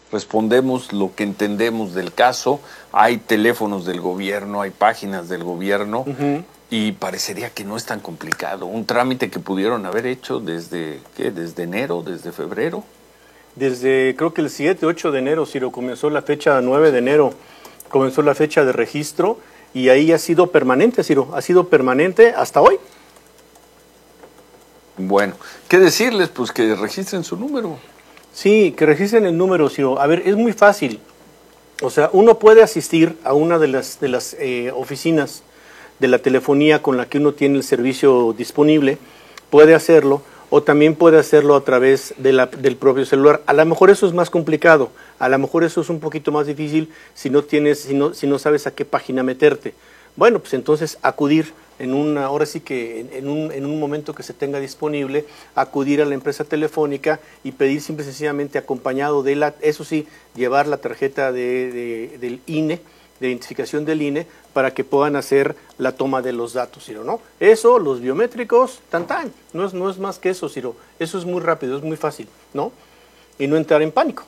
respondemos lo que entendemos del caso, hay teléfonos del gobierno, hay páginas del gobierno, y parecería que no es tan complicado. Un trámite que pudieron haber hecho desde, ¿qué? ¿Desde enero, desde febrero? Desde, creo que el 7, 8 de enero, Ciro, comenzó la fecha 9 de enero, comenzó la fecha de registro, y ahí ha sido permanente, Ciro, ha sido permanente hasta hoy. Bueno, ¿qué decirles? Pues que registren su número. Sí, que registren el número, Ciro. A ver, es muy fácil. O sea, uno puede asistir a una de las oficinas de la telefonía con la que uno tiene el servicio disponible, puede hacerlo, o también puede hacerlo a través de del propio celular. A lo mejor eso es más complicado, a lo mejor eso es un poquito más difícil si no sabes a qué página meterte. Bueno, pues entonces acudir ahora sí que en un momento que se tenga disponible, acudir a la empresa telefónica y pedir simple y sencillamente acompañado de eso sí, llevar la tarjeta del INE, de identificación del INE, para que puedan hacer la toma de los datos, Ciro, ¿no? Eso, los biométricos, no es más que eso, Ciro. Eso es muy rápido, es muy fácil, ¿no? Y no entrar en pánico.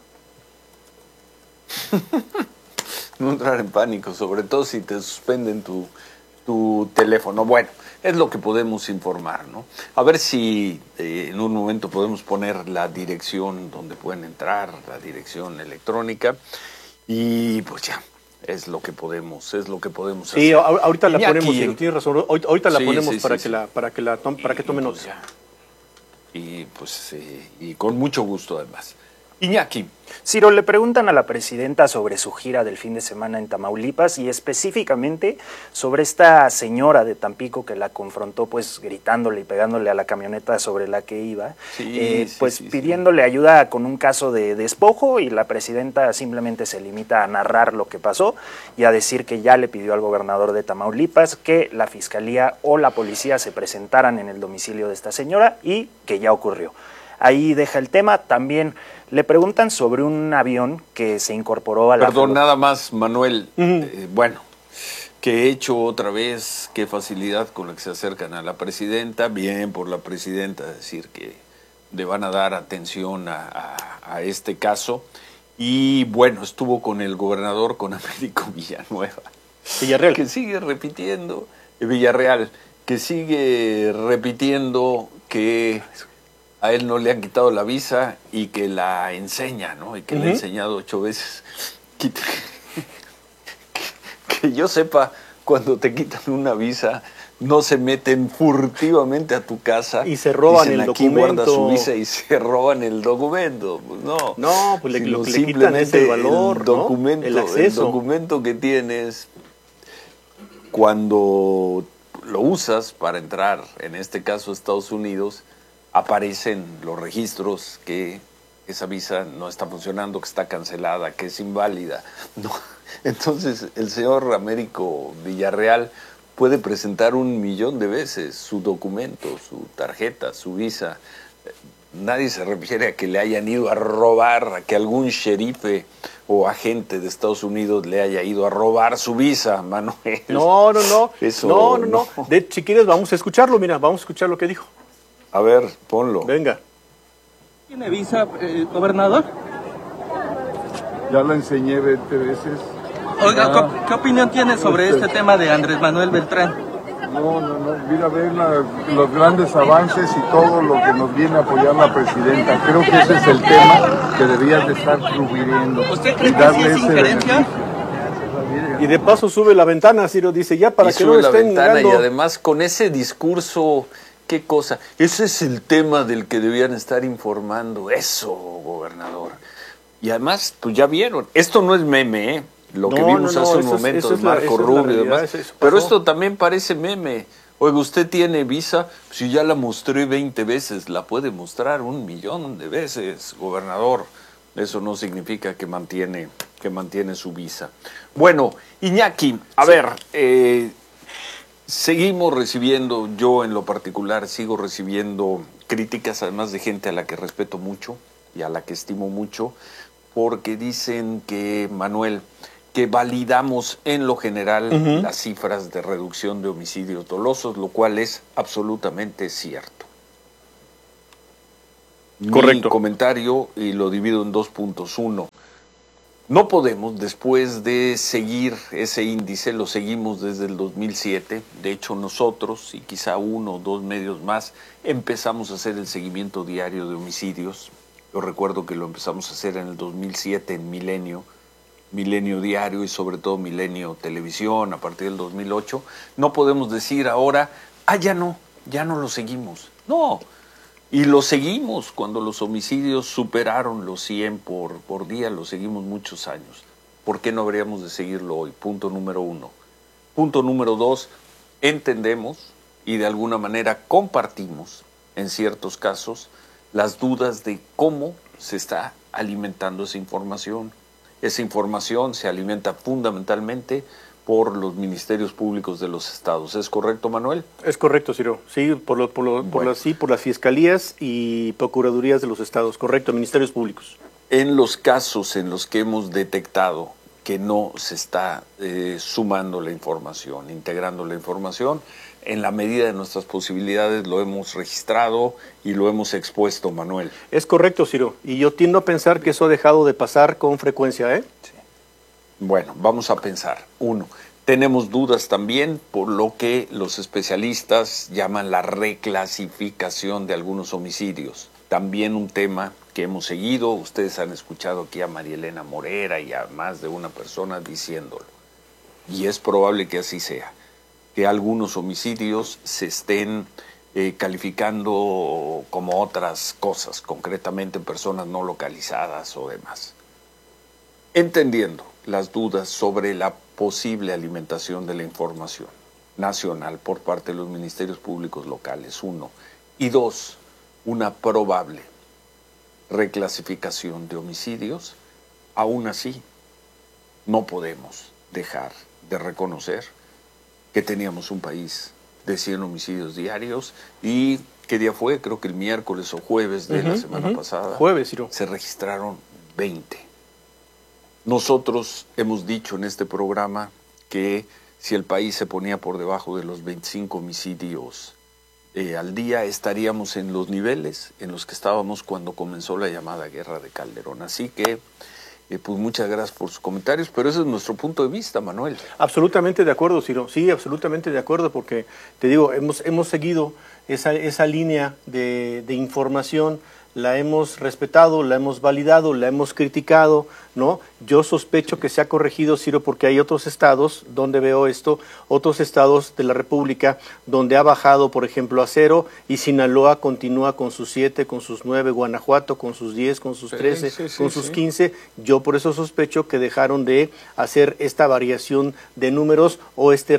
No entrar en pánico, sobre todo si te suspenden tu teléfono. Bueno, es lo que podemos informar, ¿no? A ver si en un momento podemos poner la dirección donde pueden entrar, la dirección electrónica, y pues ya, es lo que podemos hacer. Sí, ahorita la ponemos, Ciro, tienes razón. Ahorita la ponemos para que tome nota. Y pues y con mucho gusto además. Iñaki. Ciro, le preguntan a la presidenta sobre su gira del fin de semana en Tamaulipas y específicamente sobre esta señora de Tampico que la confrontó pues gritándole y pegándole a la camioneta sobre la que iba, pidiéndole ayuda con un caso de despojo, y la presidenta simplemente se limita a narrar lo que pasó y a decir que ya le pidió al gobernador de Tamaulipas que la fiscalía o la policía se presentaran en el domicilio de esta señora y que ya ocurrió. Ahí deja el tema. También le preguntan sobre un avión que se incorporó a la... Perdón, nada más, Manuel. Bueno, que he hecho otra vez, qué facilidad con la que se acercan a la presidenta. Bien por la presidenta decir que le van a dar atención a este caso. Y bueno, estuvo con el gobernador, con Américo Villanueva. Villarreal. Que sigue repitiendo, Villarreal, que sigue repitiendo que a él no le han quitado la visa y que la enseña, ¿no? Y que le ha enseñado 8 veces. Que yo sepa, cuando te quitan una visa, no se meten furtivamente a tu casa y se roban dicen, el aquí documento. Guarda su visa y se roban el documento. Pues no. No, pues lo que le quitan es el valor, el documento, ¿no? El acceso. El documento que tienes cuando lo usas para entrar, en este caso a Estados Unidos, aparecen los registros que esa visa no está funcionando, que está cancelada, que es inválida. No. Entonces, el señor Américo Villarreal puede presentar 1,000,000 de veces su documento, su tarjeta, su visa. Nadie se refiere a que le hayan ido a robar, a que algún sherife o agente de Estados Unidos le haya ido a robar su visa, Manuel. No. Eso, no. Si quieres, vamos a escucharlo, mira, vamos a escuchar lo que dijo. A ver, ponlo. Venga. ¿Tiene visa, gobernador? Ya la enseñé 20 veces. Oiga, ¿qué opinión tiene sobre este tema de Andrés Manuel Beltrán? No. Mira, ver los grandes avances y todo lo que nos viene a apoyar la presidenta. Creo que ese es el tema que deberías de estar sugiriendo. ¿Usted cree que sí es injerencia? Y de paso sube la ventana, Ciro, dice, ya para que no estén mirando. Y además con ese discurso... ¿Qué cosa? Ese es el tema del que debían estar informando. Eso, gobernador. Y además, pues ya vieron, esto no es meme, ¿eh? Lo que vimos hace un momento de Marco Rubio y demás. Pero esto también parece meme. Oiga, usted tiene visa, si ya la mostré 20 veces, la puede mostrar 1,000,000 de veces, gobernador. Eso no significa que mantiene su visa. Bueno, Iñaki, a ver, seguimos recibiendo, yo en lo particular sigo recibiendo críticas, además de gente a la que respeto mucho y a la que estimo mucho, porque dicen que, Manuel, que validamos en lo general las cifras de reducción de homicidios dolosos, lo cual es absolutamente cierto. Correcto. Mi comentario, y lo divido en 2 puntos. 1, No podemos, después de seguir ese índice, lo seguimos desde el 2007, de hecho nosotros y quizá 1 o 2 medios más empezamos a hacer el seguimiento diario de homicidios. Yo recuerdo que lo empezamos a hacer en el 2007 en Milenio Diario y sobre todo Milenio Televisión a partir del 2008. No podemos decir ahora, ya no lo seguimos. No. Y lo seguimos cuando los homicidios superaron los 100 por día, lo seguimos muchos años. ¿Por qué no habríamos de seguirlo hoy? Punto número 1. Punto número 2, entendemos y de alguna manera compartimos, en ciertos casos, las dudas de cómo se está alimentando esa información. Esa información se alimenta fundamentalmente por los ministerios públicos de los estados. ¿Es correcto, Manuel? Es correcto, Ciro. Sí, por las fiscalías y procuradurías de los estados. Correcto, ministerios públicos. En los casos en los que hemos detectado que no se está sumando la información, integrando la información, en la medida de nuestras posibilidades lo hemos registrado y lo hemos expuesto, Manuel. Es correcto, Ciro. Y yo tiendo a pensar que eso ha dejado de pasar con frecuencia, ¿eh? Sí. Bueno, vamos a pensar. 1, tenemos dudas también por lo que los especialistas llaman la reclasificación de algunos homicidios. También un tema que hemos seguido. Ustedes han escuchado aquí a María Elena Morera y a más de una persona diciéndolo. Y es probable que así sea, que algunos homicidios se estén calificando como otras cosas, concretamente personas no localizadas o demás. Entendiendo las dudas sobre la posible alimentación de la información nacional por parte de los ministerios públicos locales, 1, y 2, una probable reclasificación de homicidios, aún así no podemos dejar de reconocer que teníamos un país de 100 homicidios diarios y ¿qué día fue? Creo que el miércoles o jueves de la semana pasada. Jueves, Ciro. Se registraron 20. Nosotros hemos dicho en este programa que si el país se ponía por debajo de los 25 homicidios al día, estaríamos en los niveles en los que estábamos cuando comenzó la llamada guerra de Calderón. Así que, pues muchas gracias por sus comentarios, pero ese es nuestro punto de vista, Manuel. Absolutamente de acuerdo, Ciro. Sí, absolutamente de acuerdo, porque te digo, hemos seguido esa línea de información, la hemos respetado, la hemos validado, la hemos criticado, ¿no? Yo sospecho que se ha corregido, Ciro, porque hay otros estados donde veo esto, otros estados de la República donde ha bajado, por ejemplo, a 0 y Sinaloa continúa con sus 7, con sus 9, Guanajuato con sus 10, con sus 13, con sus 15. Yo por eso sospecho que dejaron de hacer esta variación de números o este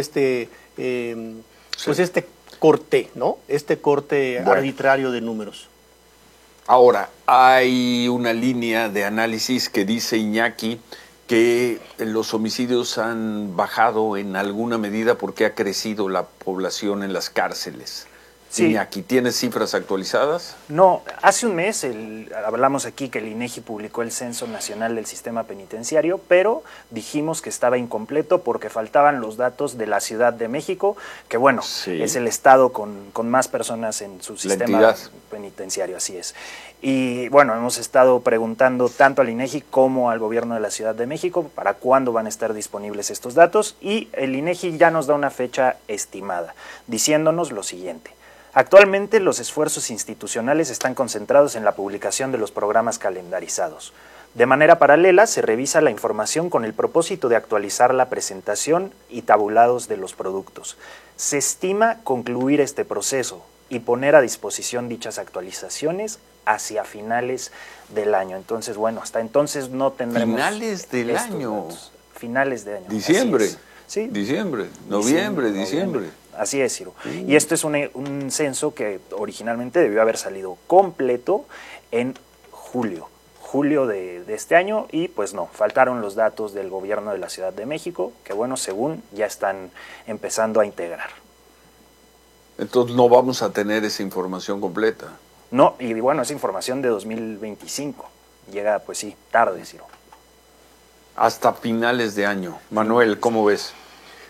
corte, ¿no? Este corte arbitrario de números. Ahora, hay una línea de análisis que dice Iñaki que los homicidios han bajado en alguna medida porque ha crecido la población en las cárceles. Sí. Iñaki, ¿tienes cifras actualizadas? No, hace un mes hablamos aquí que el INEGI publicó el Censo Nacional del Sistema Penitenciario, pero dijimos que estaba incompleto porque faltaban los datos de la Ciudad de México, que bueno, sí, es el estado con más personas en su sistema penitenciario, así es. Y bueno, hemos estado preguntando tanto al INEGI como al gobierno de la Ciudad de México para cuándo van a estar disponibles estos datos, y el INEGI ya nos da una fecha estimada, diciéndonos lo siguiente. Actualmente los esfuerzos institucionales están concentrados en la publicación de los programas calendarizados. De manera paralela se revisa la información con el propósito de actualizar la presentación y tabulados de los productos. Se estima concluir este proceso y poner a disposición dichas actualizaciones hacia finales del año. Entonces, bueno, hasta entonces no tendremos... Finales del año. Datos. Finales de año. Diciembre. Sí. Diciembre, noviembre. Así es, Ciro. Y esto es un censo que originalmente debió haber salido completo en julio de este año, y pues no, faltaron los datos del gobierno de la Ciudad de México, que bueno, según ya están empezando a integrar. Entonces no vamos a tener esa información completa. No, y bueno, es información de 2025. Llega, pues sí, tarde, Ciro. Hasta finales de año. Manuel, ¿cómo ves?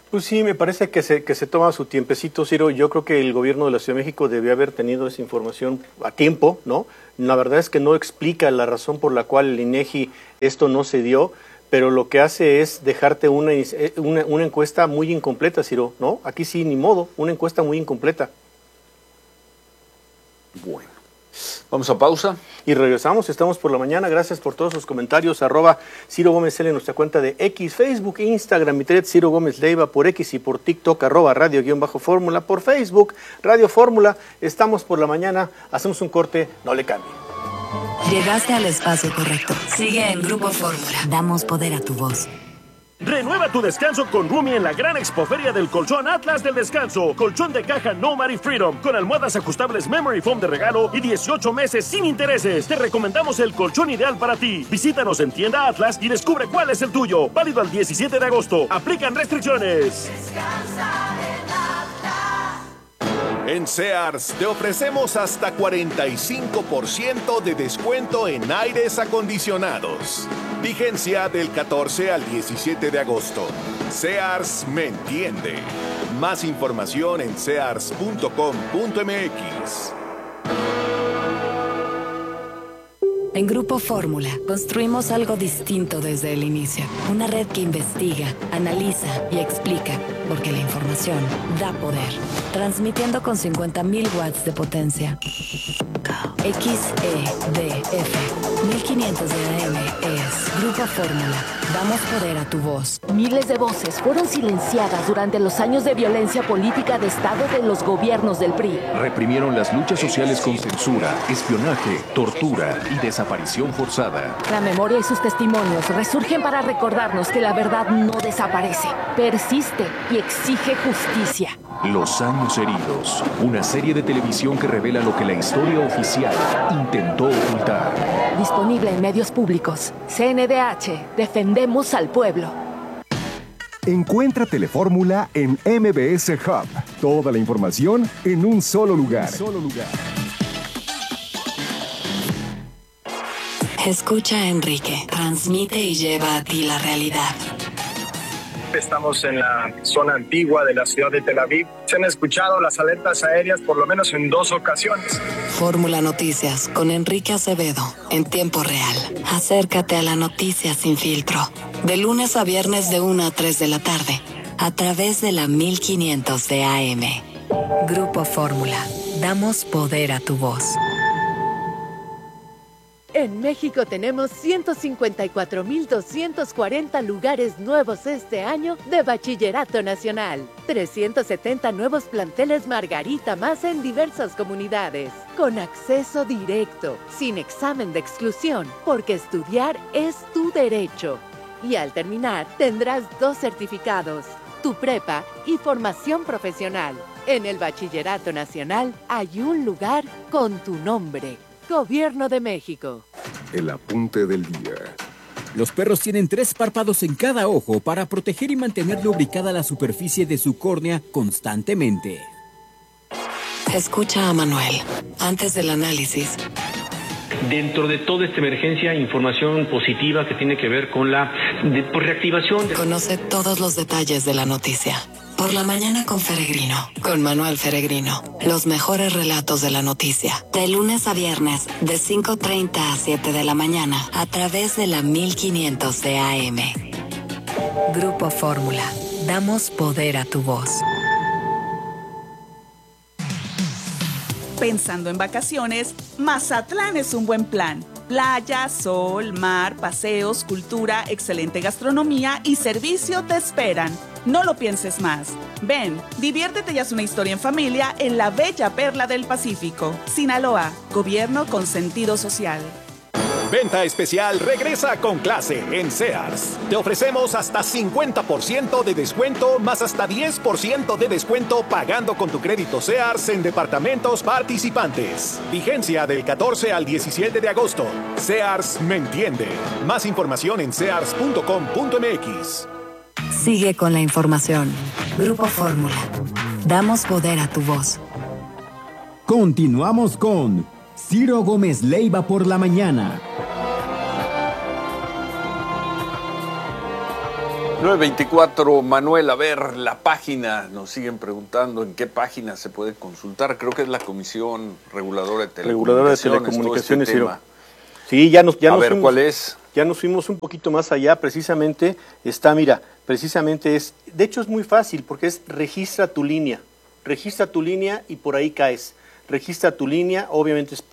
Pues sí, me parece que se toma su tiempecito, Ciro. Yo creo que el gobierno de la Ciudad de México debió haber tenido esa información a tiempo, ¿no? La verdad es que no explica la razón por la cual el INEGI esto no se dio, pero lo que hace es dejarte una encuesta muy incompleta, Ciro, ¿no? Aquí sí, ni modo, una encuesta muy incompleta. Bueno, vamos a pausa. Y regresamos, estamos por la mañana. Gracias por todos sus comentarios. @Ciro Gómez L en nuestra cuenta de X, Facebook, Instagram, mi thread Ciro Gómez Leiva por X y por TikTok, @radio_fórmula, por Facebook, Radio Fórmula. Estamos por la mañana, hacemos un corte, no le cambie. Llegaste al espacio correcto. Sigue en Grupo Fórmula. Damos poder a tu voz. Renueva tu descanso con Rumi en la gran expoferia del colchón Atlas del Descanso. Colchón de caja Nomad y Freedom con almohadas ajustables Memory Foam de regalo y 18 meses sin intereses. Te recomendamos el colchón ideal para ti. Visítanos en tienda Atlas y descubre cuál es el tuyo. Válido al 17 de agosto. Aplican restricciones. En Sears te ofrecemos hasta 45% de descuento en aires acondicionados. Vigencia del 14 al 17 de agosto. Sears me entiende. Más información en sears.com.mx. En Grupo Fórmula construimos algo distinto desde el inicio. Una red que investiga, analiza y explica, porque la información da poder. Transmitiendo con 50.000 watts de potencia. XEDF 1500 de AM es Grupo Fórmula. Damos poder a tu voz. Miles de voces fueron silenciadas durante los años de violencia política de Estado de los gobiernos del PRI. Reprimieron las luchas sociales con censura, espionaje, tortura y desaparición forzada. La memoria y sus testimonios resurgen para recordarnos que la verdad no desaparece, persiste y exige justicia. Los años heridos, una serie de televisión que revela lo que la historia oficial intentó ocultar. Disponible en medios públicos. CNDH, defendemos al pueblo. Encuentra Telefórmula en MBS Hub. Toda la información en un solo lugar. Escucha a Enrique. Transmite y lleva a ti la realidad. Estamos en la zona antigua de la ciudad de Tel Aviv. Se han escuchado las alertas aéreas por lo menos en 2 ocasiones. Fórmula Noticias con Enrique Acevedo en tiempo real. Acércate a la noticia sin filtro. De lunes a viernes de 1 a 3 de la tarde. A través de la 1500 de AM. Grupo Fórmula. Damos poder a tu voz. En México tenemos 154,240 lugares nuevos este año de Bachillerato Nacional. 370 nuevos planteles Margarita más en diversas comunidades. Con acceso directo, sin examen de exclusión, porque estudiar es tu derecho. Y al terminar, tendrás 2 certificados, tu prepa y formación profesional. En el Bachillerato Nacional hay un lugar con tu nombre. Gobierno de México. El apunte del día. Los perros tienen 3 párpados en cada ojo para proteger y mantener lubricada la superficie de su córnea constantemente. Escucha a Manuel antes del análisis. Dentro de toda esta emergencia, información positiva que tiene que ver con la reactivación. Conoce todos los detalles de la noticia. Por la mañana con Feregrino, con Manuel Feregrino. Los mejores relatos de la noticia. De lunes a viernes, de 5:30 a 7 de la mañana, a través de la 1500 de AM. Grupo Fórmula. Damos poder a tu voz. Pensando en vacaciones, Mazatlán es un buen plan. Playa, sol, mar, paseos, cultura, excelente gastronomía y servicio te esperan. No lo pienses más. Ven, diviértete y haz una historia en familia en la bella perla del Pacífico. Sinaloa, gobierno con sentido social. Venta especial regresa con clase en Sears. Te ofrecemos hasta 50% de descuento más hasta 10% de descuento pagando con tu crédito Sears en departamentos participantes. Vigencia del 14 al 17 de agosto. Sears me entiende. Más información en sears.com.mx. Sigue con la información. Grupo Fórmula. Damos poder a tu voz. Continuamos con Ciro Gómez Leiva por la mañana. 9:24, Manuel, a ver, la página, nos siguen preguntando en qué página se puede consultar, creo que es la Comisión Reguladora de Telecomunicaciones. Sí, ya nos a ver, fuimos, ¿cuál es? Ya nos fuimos un poquito más allá, precisamente está, mira, precisamente es, de hecho es muy fácil porque es registra tu línea y por ahí caes. Registra tu línea, obviamente es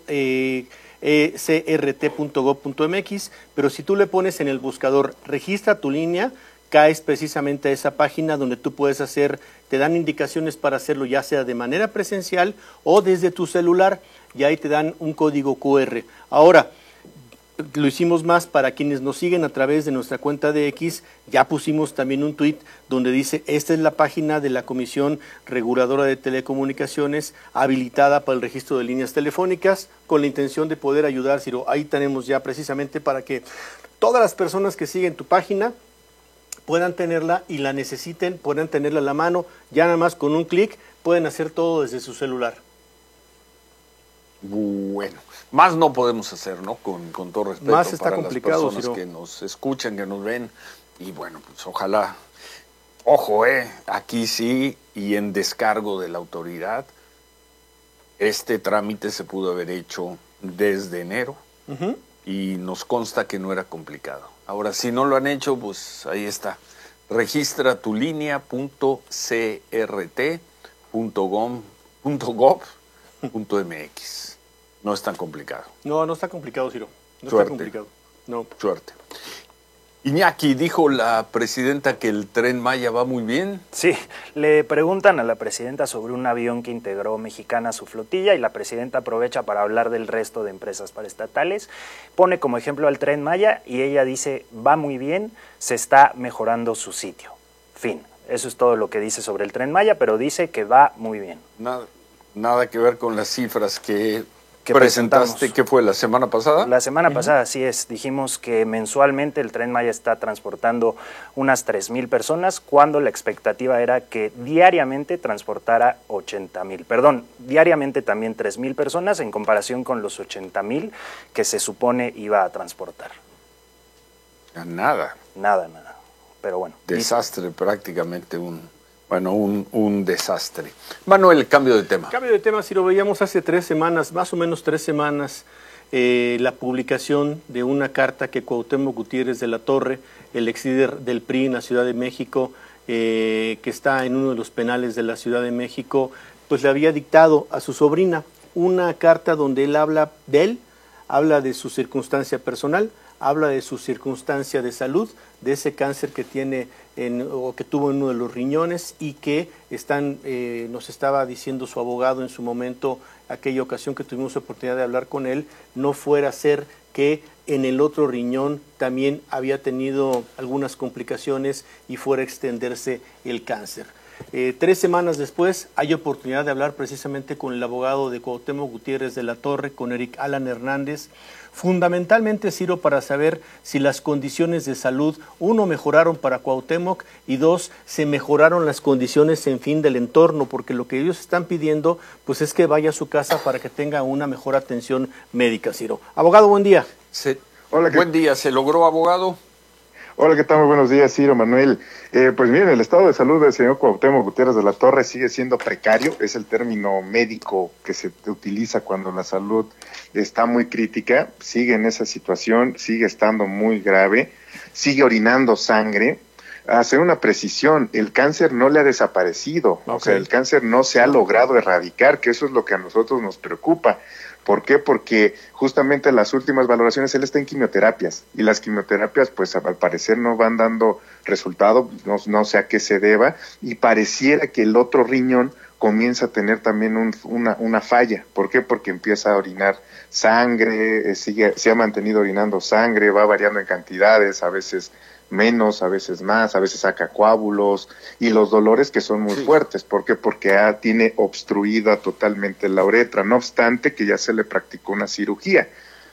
crt.gov.mx, pero si tú le pones en el buscador registra tu línea, caes precisamente a esa página donde tú puedes hacer, te dan indicaciones para hacerlo ya sea de manera presencial o desde tu celular, y ahí te dan un código QR. Ahora, lo hicimos más para quienes nos siguen a través de nuestra cuenta de X, ya pusimos también un tuit donde dice, esta es la página de la Comisión Reguladora de Telecomunicaciones habilitada para el registro de líneas telefónicas, con la intención de poder ayudar, Ciro. Ahí tenemos ya precisamente para que todas las personas que siguen tu página puedan tenerla y la necesiten, puedan tenerla a la mano, ya nada más con un clic pueden hacer todo desde su celular. Bueno, más no podemos hacer, ¿no? Con todo respeto más está para complicado, las personas que nos escuchan, que nos ven, y bueno, pues ojalá, ojo, aquí sí, y en descargo de la autoridad, este trámite se pudo haber hecho desde enero, y nos consta que no era complicado. Ahora, si no lo han hecho, pues ahí está. Registra tu línea.crt.gov.mx. No es tan complicado. No está complicado, Ciro. No Suerte. está complicado. No. Suerte. Iñaki, dijo la presidenta que el Tren Maya va muy bien. Sí, le preguntan a la presidenta sobre un avión que integró Mexicana a su flotilla y la presidenta aprovecha para hablar del resto de empresas paraestatales. Pone como ejemplo al Tren Maya y ella dice, va muy bien, se está mejorando su sitio. Fin. Eso es todo lo que dice sobre el Tren Maya, pero dice que va muy bien. Nada que ver con las cifras que presentaste, ¿qué fue, la semana pasada? La semana pasada, así es. Dijimos que mensualmente el Tren Maya está transportando unas 3,000 personas, cuando la expectativa era que diariamente transportara 80,000. Perdón, diariamente también 3,000 personas en comparación con los 80,000 que se supone iba a transportar. Nada. Nada. Pero bueno. Desastre prácticamente, un desastre. Manuel, cambio de tema. Cambio de tema, si lo veíamos hace 3 semanas, más o menos 3 semanas, la publicación de una carta que Cuauhtémoc Gutiérrez de la Torre, el ex líder del PRI en la Ciudad de México, que está en uno de los penales de la Ciudad de México, pues le había dictado a su sobrina una carta donde él habla de su circunstancia personal, habla de su circunstancia de salud, de ese cáncer que tiene o que tuvo en uno de los riñones y que nos estaba diciendo su abogado en su momento, aquella ocasión que tuvimos oportunidad de hablar con él, no fuera a ser que en el otro riñón también había tenido algunas complicaciones y fuera a extenderse el cáncer. 3 semanas después hay oportunidad de hablar precisamente con el abogado de Cuauhtémoc Gutiérrez de la Torre, con Eric Alan Hernández, fundamentalmente, Ciro, para saber si las condiciones de salud, 1, mejoraron para Cuauhtémoc y 2, se mejoraron las condiciones en fin del entorno, porque lo que ellos están pidiendo pues es que vaya a su casa para que tenga una mejor atención médica, Ciro. Abogado, buen día. Hola, buen día, ¿se logró, abogado? Hola, ¿qué tal? Muy buenos días, Ciro, Manuel. Pues miren, el estado de salud del señor Cuauhtémoc Gutiérrez de la Torre sigue siendo precario, es el término médico que se utiliza cuando la salud está muy crítica, sigue en esa situación, sigue estando muy grave, sigue orinando sangre. Hacer una precisión, el cáncer no le ha desaparecido, okay. O sea, el cáncer no se ha logrado erradicar, que eso es lo que a nosotros nos preocupa. ¿Por qué? Porque justamente las últimas valoraciones él está en quimioterapias y las quimioterapias pues al parecer no van dando resultado, no sé a qué se deba, y pareciera que el otro riñón comienza a tener también una falla. ¿Por qué? Porque empieza a orinar sangre, se ha mantenido orinando sangre, va variando en cantidades, a veces menos, a veces más, a veces saca coágulos, y los dolores que son muy fuertes. ¿Por qué? Porque tiene obstruida totalmente la uretra, no obstante que ya se le practicó una cirugía.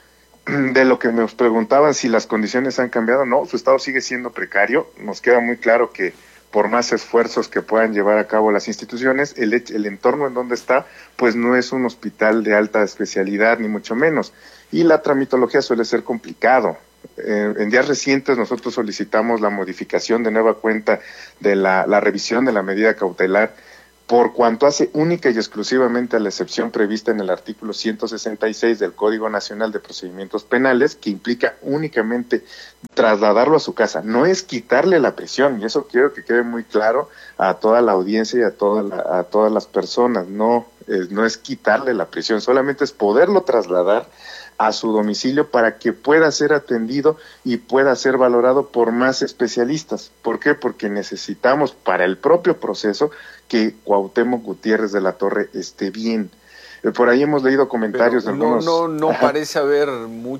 De lo que nos preguntaban si las condiciones han cambiado, no, su estado sigue siendo precario. Nos queda muy claro que por más esfuerzos que puedan llevar a cabo las instituciones, el entorno en donde está, pues no es un hospital de alta especialidad, ni mucho menos. Y la tramitología suele ser complicado. En días recientes nosotros solicitamos la modificación de nueva cuenta de la revisión de la medida cautelar por cuanto hace única y exclusivamente a la excepción prevista en el artículo 166 del Código Nacional de Procedimientos Penales, que implica únicamente trasladarlo a su casa. No es quitarle la prisión, y eso quiero que quede muy claro a toda la audiencia y a todas las personas. No es quitarle la prisión, solamente es poderlo trasladar a su domicilio para que pueda ser atendido y pueda ser valorado por más especialistas. ¿Por qué? Porque necesitamos para el propio proceso que Cuauhtémoc Gutiérrez de la Torre esté bien. Por ahí hemos leído comentarios de algunos... No parece haber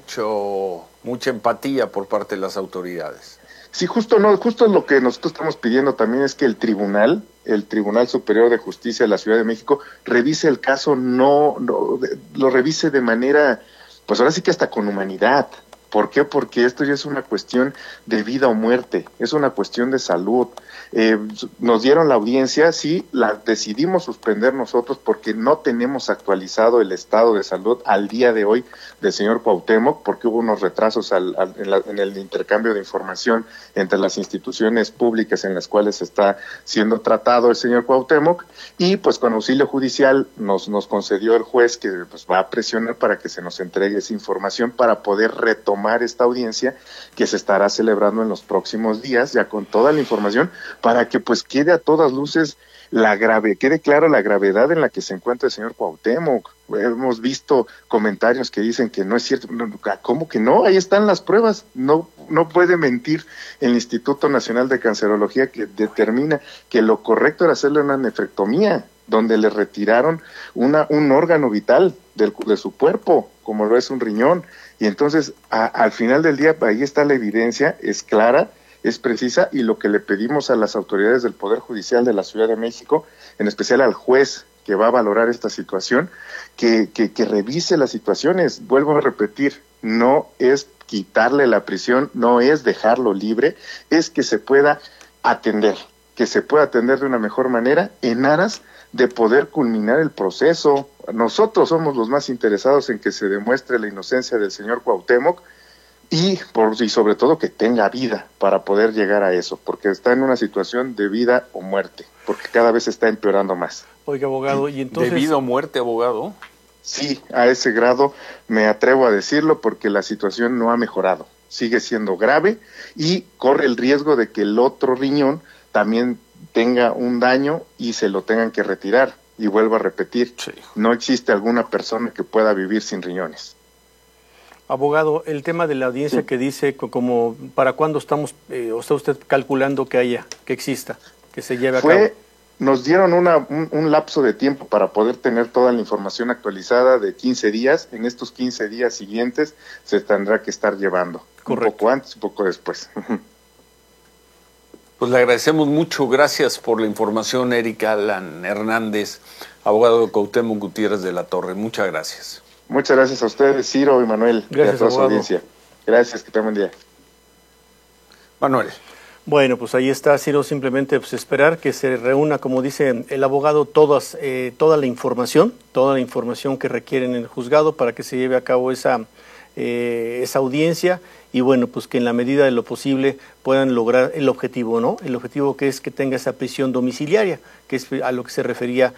mucha empatía por parte de las autoridades. Sí, justo lo que nosotros estamos pidiendo también es que el Tribunal Superior de Justicia de la Ciudad de México revise el caso, lo revise de manera, pues ahora sí que hasta con humanidad. ¿Por qué? Porque esto ya es una cuestión de vida o muerte, es una cuestión de salud. Nos dieron la audiencia, sí, la decidimos suspender nosotros porque no tenemos actualizado el estado de salud al día de hoy del señor Cuauhtémoc, porque hubo unos retrasos en el intercambio de información entre las instituciones públicas en las cuales está siendo tratado el señor Cuauhtémoc, y pues con auxilio judicial nos concedió el juez que pues va a presionar para que se nos entregue esa información para poder retomar esta audiencia que se estará celebrando en los próximos días, ya con toda la información, para que pues quede a todas luces quede claro la gravedad en la que se encuentra el señor Cuauhtémoc. Hemos visto comentarios que dicen que no es cierto. ¿Cómo que no? Ahí están las pruebas. No puede mentir el Instituto Nacional de Cancerología, que determina que lo correcto era hacerle una nefrectomía, donde le retiraron un órgano vital de su cuerpo, como lo es un riñón. Y entonces, al final del día, ahí está la evidencia, es clara, es precisa, y lo que le pedimos a las autoridades del Poder Judicial de la Ciudad de México, en especial al juez que va a valorar esta situación, que revise las situaciones. Vuelvo a repetir, no es quitarle la prisión, no es dejarlo libre, es que se pueda atender de una mejor manera en aras de poder culminar el proceso. Nosotros somos los más interesados en que se demuestre la inocencia del señor Cuauhtémoc, y sobre todo que tenga vida para poder llegar a eso, porque está en una situación de vida o muerte, porque cada vez está empeorando más. Oiga, abogado, y entonces... ¿De vida o muerte, abogado? Sí, a ese grado me atrevo a decirlo, porque la situación no ha mejorado, sigue siendo grave y corre el riesgo de que el otro riñón también tenga un daño y se lo tengan que retirar. Y vuelvo a repetir, no existe alguna persona que pueda vivir sin riñones. Abogado, el tema de la audiencia que dice como para cuándo está usted calculando que exista, que se lleve a cabo. Nos dieron un lapso de tiempo para poder tener toda la información actualizada de 15 días. En estos 15 días siguientes se tendrá que estar llevando. Correcto. Un poco antes, un poco después. Pues le agradecemos mucho. Gracias por la información, Erika Alan Hernández, abogado de Cuauhtémoc Gutiérrez de la Torre. Muchas gracias. Muchas gracias a ustedes, Ciro y Manuel, y a toda su audiencia. Gracias, que tengan buen día. Manuel. Bueno, pues ahí está, Ciro, simplemente pues esperar que se reúna, como dice el abogado, toda la información que requieren en el juzgado para que se lleve a cabo esa audiencia, y bueno, pues que en la medida de lo posible puedan lograr el objetivo, ¿no? El objetivo que es que tenga esa prisión domiciliaria, que es a lo que se refería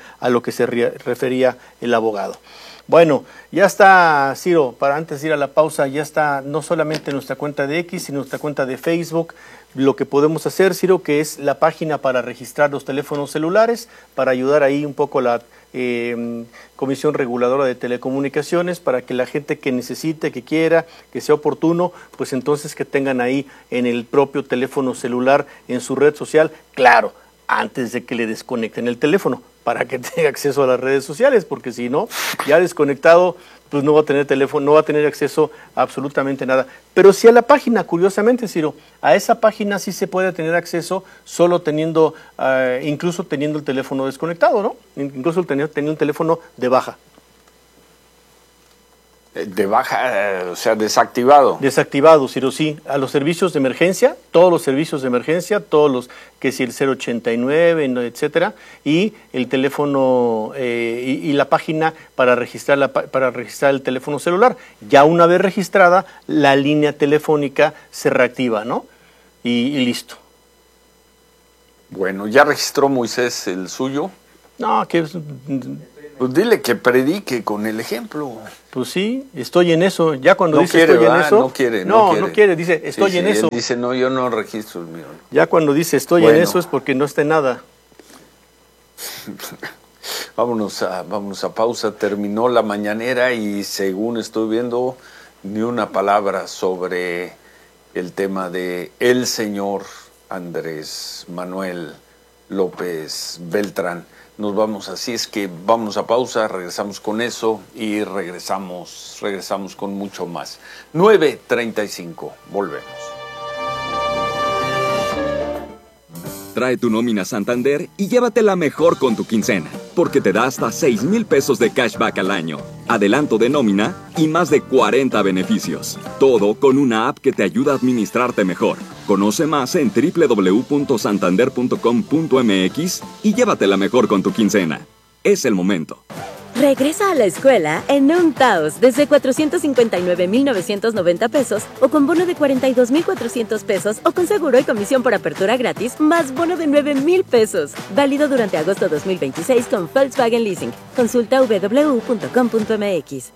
el abogado. Bueno, ya está, Ciro, para antes de ir a la pausa, ya está no solamente nuestra cuenta de X, sino nuestra cuenta de Facebook. Lo que podemos hacer, Ciro, que es la página para registrar los teléfonos celulares, para ayudar ahí un poco la Comisión Reguladora de Telecomunicaciones, para que la gente que necesite, que quiera, que sea oportuno, pues entonces que tengan ahí en el propio teléfono celular, en su red social, claro, antes de que le desconecten el teléfono, para que tenga acceso a las redes sociales, porque si no, ya desconectado, pues no va a tener teléfono, no va a tener acceso a absolutamente nada. Pero sí a la página, curiosamente, Ciro, a esa página sí se puede tener acceso solo teniendo, incluso teniendo el teléfono desconectado, ¿no? Incluso teniendo un teléfono de baja. De baja, o sea, desactivado. Desactivado, Ciro, sí. A los servicios de emergencia, todos los servicios de emergencia, todos los, que si el 089, etcétera, y el teléfono y la página para registrar el teléfono celular. Ya una vez registrada, la línea telefónica se reactiva, ¿no? Y listo. Bueno, ¿ya registró Moisés el suyo? No, que... Pues dile que predique con el ejemplo. Pues sí, estoy en eso. Ya cuando no dice quiere, estoy en eso... No quiere, dice estoy en eso. Él dice, no, yo no registro el mío. Ya cuando dice estoy en eso es porque no está en nada. Vámonos a pausa. Terminó la mañanera y según estoy viendo, ni una palabra sobre el tema de el señor Andrés Manuel López Beltrán. Nos vamos, así es que vamos a pausa, regresamos con eso y regresamos con mucho más. 9:35, volvemos. Trae tu nómina Santander y llévatela mejor con tu quincena, porque te da hasta 6,000 pesos de cashback al año, adelanto de nómina y más de 40 beneficios. Todo con una app que te ayuda a administrarte mejor. Conoce más en www.santander.com.mx y llévatela mejor con tu quincena. Es el momento. Regresa a la escuela en un Taos desde 459,990 pesos o con bono de 42,400 pesos o con seguro y comisión por apertura gratis más bono de 9,000 pesos. Válido durante agosto 2026 con Volkswagen Leasing. Consulta www.com.mx.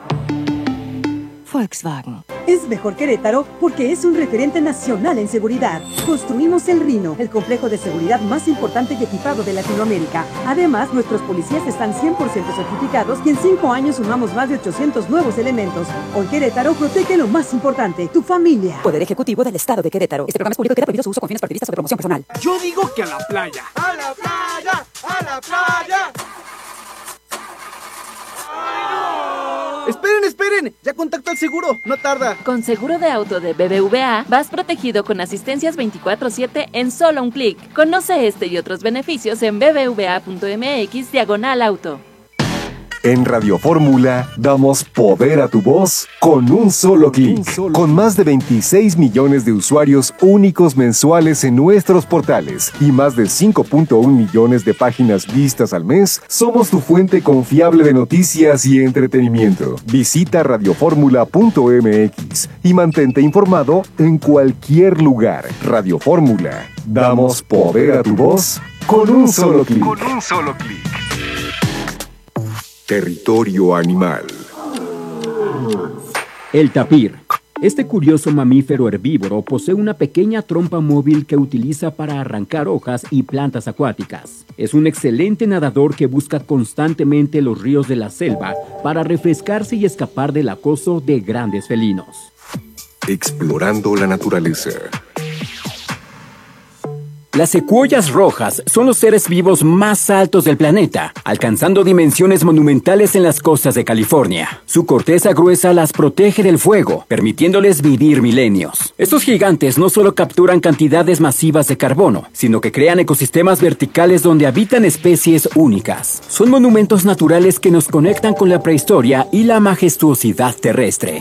Volkswagen. Es mejor Querétaro porque es un referente nacional en seguridad. Construimos el Rino, el complejo de seguridad más importante y equipado de Latinoamérica. Además, nuestros policías están 100% certificados y en 5 años sumamos más de 800 nuevos elementos. Hoy Querétaro protege lo más importante, tu familia. Poder Ejecutivo del Estado de Querétaro. Este programa es público y queda prohibido su uso con fines partidistas o de promoción personal. Yo digo que a la playa. ¡A la playa! ¡A la playa! ¡Esperen! ¡Ya contacto al seguro! ¡No tarda! Con seguro de auto de BBVA, vas protegido con asistencias 24/7 en solo un clic. Conoce este y otros beneficios en bbva.mx/auto. En Radio Fórmula damos poder a tu voz con un solo clic. Con más de 26 millones de usuarios únicos mensuales en nuestros portales y más de 5.1 millones de páginas vistas al mes, somos tu fuente confiable de noticias y entretenimiento. Visita radioformula.mx y mantente informado en cualquier lugar. Radio Fórmula. Damos poder a tu voz con un solo clic. Territorio animal. El tapir. Este curioso mamífero herbívoro posee una pequeña trompa móvil que utiliza para arrancar hojas y plantas acuáticas. Es un excelente nadador que busca constantemente los ríos de la selva para refrescarse y escapar del acoso de grandes felinos. Explorando la naturaleza. Las secuoyas rojas son los seres vivos más altos del planeta, alcanzando dimensiones monumentales en las costas de California. Su corteza gruesa las protege del fuego, permitiéndoles vivir milenios. Estos gigantes no solo capturan cantidades masivas de carbono, sino que crean ecosistemas verticales donde habitan especies únicas. Son monumentos naturales que nos conectan con la prehistoria y la majestuosidad terrestre.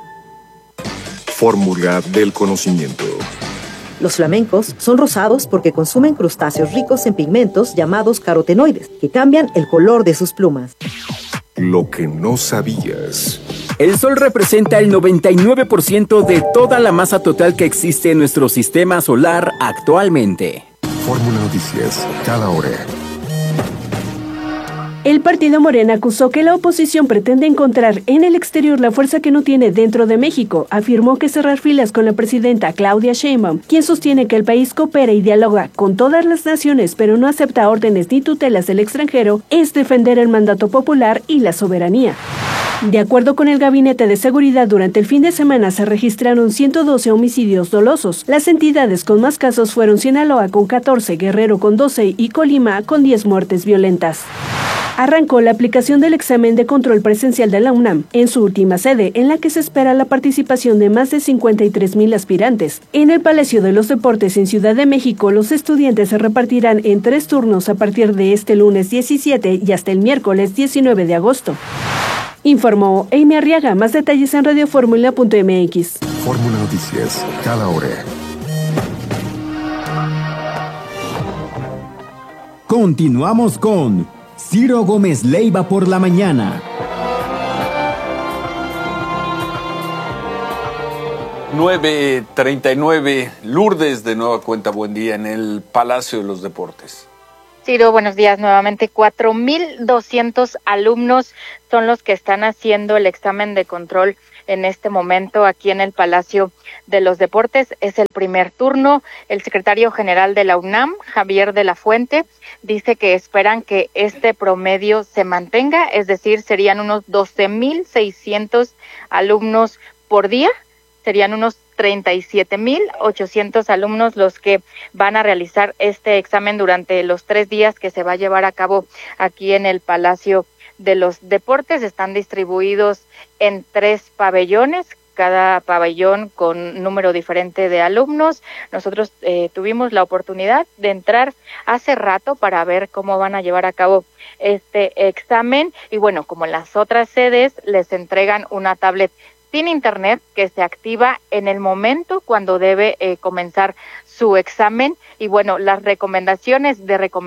Fórmula del conocimiento. Los flamencos son rosados porque consumen crustáceos ricos en pigmentos llamados carotenoides, que cambian el color de sus plumas. Lo que no sabías. El Sol representa el 99% de toda la masa total que existe en nuestro sistema solar actualmente. Fórmula Noticias, cada hora. El partido Morena acusó que la oposición pretende encontrar en el exterior la fuerza que no tiene dentro de México. Afirmó que cerrar filas con la presidenta Claudia Sheinbaum, quien sostiene que el país coopera y dialoga con todas las naciones, pero no acepta órdenes ni tutelas del extranjero, es defender el mandato popular y la soberanía. De acuerdo con el Gabinete de Seguridad, durante el fin de semana se registraron 112 homicidios dolosos. Las entidades con más casos fueron Sinaloa con 14, Guerrero con 12 y Colima con 10 muertes violentas. Arrancó la aplicación del examen de control presencial de la UNAM, en su última sede, en la que se espera la participación de más de 53,000 aspirantes. En el Palacio de los Deportes en Ciudad de México, los estudiantes se repartirán en 3 turnos a partir de este lunes 17 y hasta el miércoles 19 de agosto. Informó Amy Arriaga. Más detalles en radioformula.mx. Fórmula Noticias, cada hora. Continuamos con Ciro Gómez Leiva por la mañana. 9:39, Lourdes de nueva cuenta, buen día en el Palacio de los Deportes. Ciro, buenos días nuevamente. 4,200 alumnos son los que están haciendo el examen de control en este momento aquí en el Palacio de los Deportes. Es el primer turno. El secretario general de la UNAM, Javier de la Fuente, dice que esperan que este promedio se mantenga, es decir, serían unos 12,600 alumnos por día, serían unos 37,800 alumnos los que van a realizar este examen durante los 3 días que se va a llevar a cabo aquí en el Palacio de los Deportes. Están distribuidos en 3 pabellones, cada pabellón con número diferente de alumnos. Nosotros tuvimos la oportunidad de entrar hace rato para ver cómo van a llevar a cabo este examen y bueno, como en las otras sedes, les entregan una tablet sin internet que se activa en el momento cuando debe comenzar su examen. Y bueno, las recomendaciones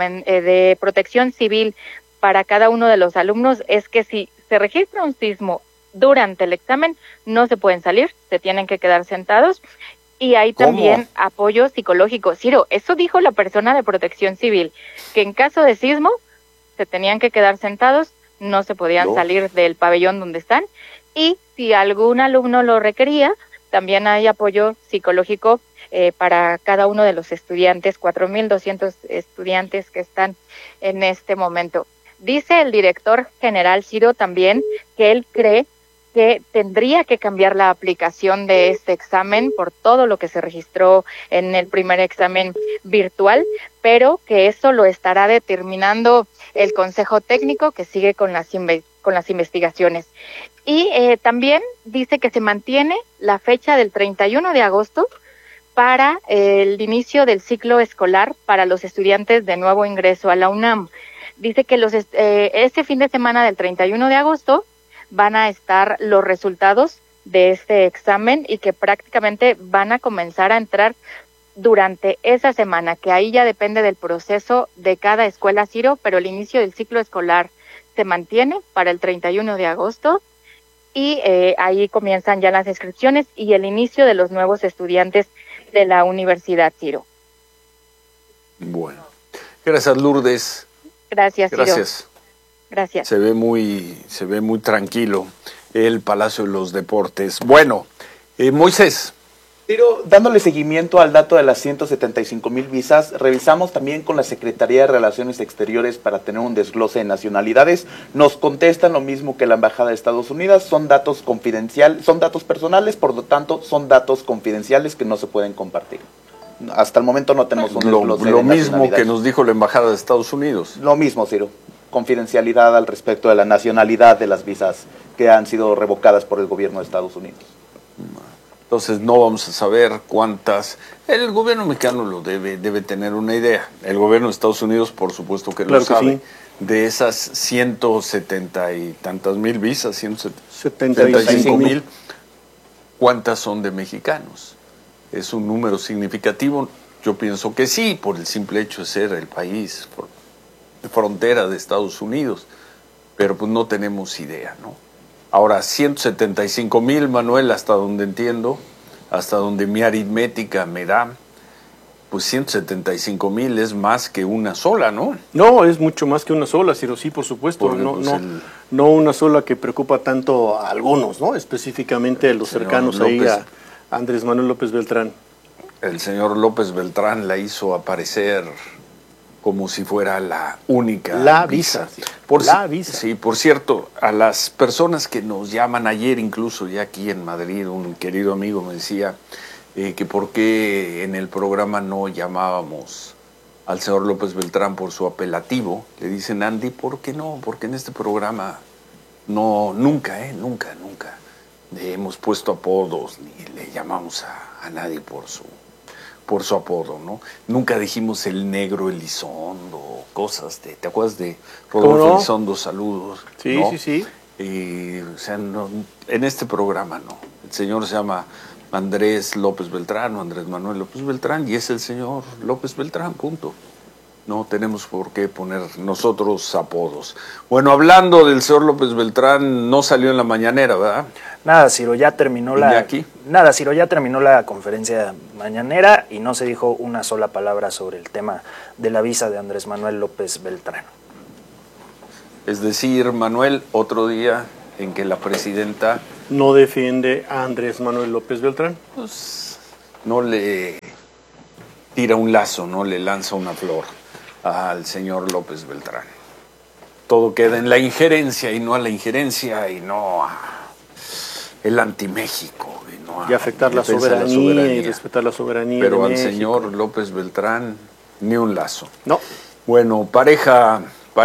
de Protección Civil para cada uno de los alumnos es que si se registra un sismo durante el examen, no se pueden salir, se tienen que quedar sentados. Y hay también apoyo psicológico. Ciro, eso dijo la persona de Protección Civil, que en caso de sismo se tenían que quedar sentados, no se podían salir del pabellón donde están. Y si algún alumno lo requería, también hay apoyo psicológico para cada uno de los estudiantes, 4,200 estudiantes que están en este momento. Dice el director general Ciro también que él cree que tendría que cambiar la aplicación de este examen por todo lo que se registró en el primer examen virtual, pero que eso lo estará determinando el Consejo Técnico que sigue con las investigaciones. Y también dice que se mantiene la fecha del 31 de agosto para el inicio del ciclo escolar para los estudiantes de nuevo ingreso a la UNAM. Dice que este fin de semana del 31 de agosto van a estar los resultados de este examen y que prácticamente van a comenzar a entrar durante esa semana, que ahí ya depende del proceso de cada escuela, Ciro, pero el inicio del ciclo escolar se mantiene para el 31 de agosto y ahí comienzan ya las inscripciones y el inicio de los nuevos estudiantes de la Universidad, Ciro. Bueno, gracias Lourdes. Gracias, Ciro. Gracias. Gracias. Se ve muy tranquilo el Palacio de los Deportes. Bueno, Moisés. Pero dándole seguimiento al dato de las 175,000 visas, revisamos también con la Secretaría de Relaciones Exteriores para tener un desglose de nacionalidades. Nos contestan lo mismo que la Embajada de Estados Unidos, son datos confidenciales, son datos personales, por lo tanto son datos confidenciales que no se pueden compartir. Hasta el momento no tenemos un desglose de Lo mismo que nos dijo la Embajada de Estados Unidos. Lo mismo, Ciro. Confidencialidad al respecto de la nacionalidad de las visas que han sido revocadas por el gobierno de Estados Unidos. Entonces no vamos a saber cuántas. El gobierno mexicano lo debe tener una idea. El gobierno de Estados Unidos, por supuesto que lo sabe. Sí. De esas 170 y tantas mil visas, 175,000, ¿cuántas son de mexicanos? ¿Es un número significativo? Yo pienso que sí, por el simple hecho de ser el país de frontera de Estados Unidos, pero pues no tenemos idea, ¿no? Ahora, 175,000, Manuel, hasta donde entiendo, hasta donde mi aritmética me da, pues 175,000 es más que una sola, ¿no? No, es mucho más que una sola, Ciro, sí, por supuesto. No una sola que preocupa tanto a algunos, ¿no? Específicamente a los cercanos ahí a Andrés Manuel López Beltrán. El señor López Beltrán la hizo aparecer como si fuera la única visa. Sí. Visa. Sí, por cierto, a las personas que nos llaman ayer, incluso ya aquí en Madrid, un querido amigo me decía que por qué en el programa no llamábamos al señor López Beltrán por su apelativo. Le dicen, Andy, ¿por qué no? Porque en este programa nunca le hemos puesto apodos ni le llamamos a nadie por su apodo, ¿no? Nunca dijimos el negro Elizondo, cosas ¿te acuerdas de Rodolfo Elizondo? Saludos. Sí, ¿no? sí. Y, o sea, no, en este programa no. El señor se llama Andrés López Beltrán o Andrés Manuel López Beltrán y es el señor López Beltrán, punto. No tenemos por qué poner nosotros apodos. Bueno, hablando del señor López Beltrán, no salió en la mañanera, ¿verdad? Nada, Ciro, ya terminó ya terminó la conferencia mañanera y no se dijo una sola palabra sobre el tema de la visa de Andrés Manuel López Beltrán. Es decir, Manuel, otro día en que la presidenta no defiende a Andrés Manuel López Beltrán. Pues no le tira un lazo, no le lanza una flor al señor López Beltrán. Todo queda en la injerencia y no a la injerencia y no a el anti-México. Y afectar la soberanía y respetar la soberanía. Pero de al México. señor López Beltrán ni un lazo. No. Bueno, pareja.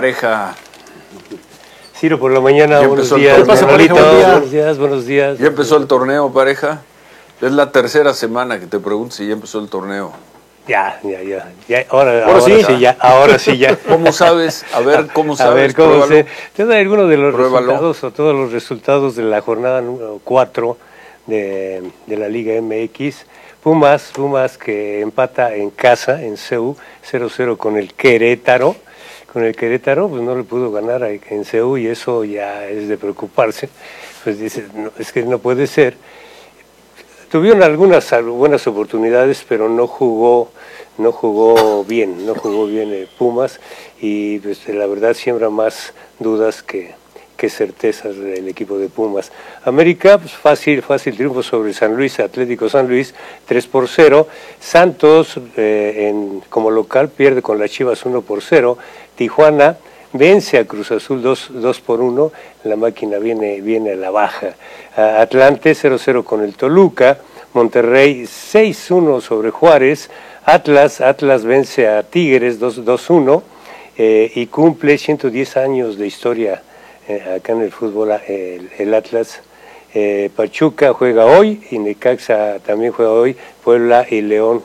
Ciro, por la mañana, buenos días. Buenos días. ¿Ya empezó el torneo, pareja? Es la tercera semana que te pregunto si ya empezó el torneo. Ya. Ahora sí ya. ¿Cómo sabes? A ver, ¿cómo sabes? A ver, ¿cómo sé? Te doy algunos de los Pruébalo. resultados o todos los resultados de la jornada número 4 de la Liga MX. Pumas que empata en casa, en CEU, 0-0 con el Querétaro. Con el Querétaro, pues no le pudo ganar en CEU y eso ya es de preocuparse. Pues dice, no, es que no puede ser. Tuvieron algunas buenas oportunidades, pero no jugó bien Pumas y pues, la verdad siembra más dudas que certezas del equipo de Pumas. América, pues fácil triunfo sobre San Luis, Atlético San Luis, 3-0. Santos, como local, pierde con las Chivas 1-0. Tijuana vence a Cruz Azul 2-1. La máquina viene a la baja. Atlante 0-0 con el Toluca. Monterrey 6-1 sobre Juárez. Atlas vence a Tigres 2-1 y cumple 110 años de historia acá en el fútbol el Atlas. Pachuca juega hoy y Necaxa también juega hoy. Puebla y León